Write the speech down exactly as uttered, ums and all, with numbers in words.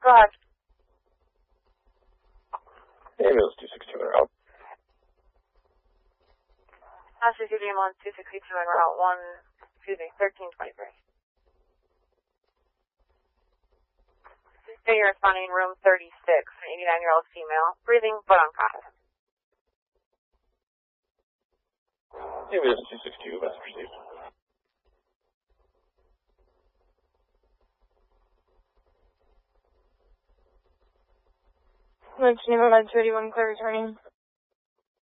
Go ahead. Ambulance two sixty-two en route. Uh, C C D ambulance two sixty-two en route one, excuse me, thirteen twenty-three. So you're responding in room thirty-six, an eighty-nine-year-old female, breathing but unconscious. Ambulance two sixty-two, message received. Geneva Med thirty-one, clear returning.